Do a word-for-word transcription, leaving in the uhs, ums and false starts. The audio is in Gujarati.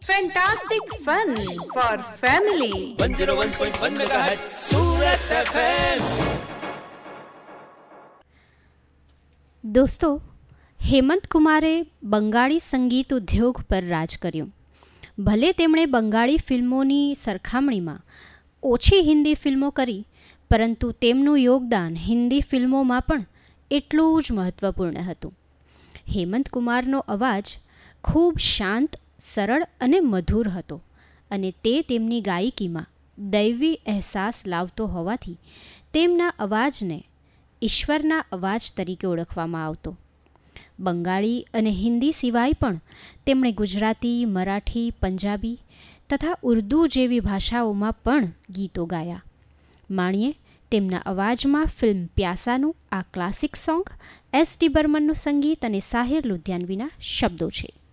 Fantastic fun for family. one oh one point one megahertz Surat F M. દોસ્તો, હેમંત કુમારે બંગાળી સંગીત ઉદ્યોગ પર રાજ કર્યું. ભલે તેમણે બંગાળી ફિલ્મોની સરખામણીમાં ઓછી હિન્દી ફિલ્મો કરી, પરંતુ તેમનું યોગદાન હિન્દી ફિલ્મોમાં પણ એટલું જ મહત્ત્વપૂર્ણ હતું. હેમંત કુમારનો અવાજ ખૂબ શાંત, સરળ અને મધુર હતો અને તે તેમની ગાયકીમાં દૈવી અહેસાસ લાવતો હોવાથી તેમના અવાજને ઈશ્વરના અવાજ તરીકે ઓળખવામાં આવતો. બંગાળી અને હિન્દી સિવાય પણ તેમણે ગુજરાતી, મરાઠી, પંજાબી તથા ઉર્દૂ જેવી ભાષાઓમાં પણ ગીતો ગાયા. માણીએ તેમના અવાજમાં ફિલ્મ પ્યાસાનું આ ક્લાસિક સોંગ. એસ ડી બર્મનનું સંગીત અને સાહિર લુધિયાનવીના શબ્દો છે.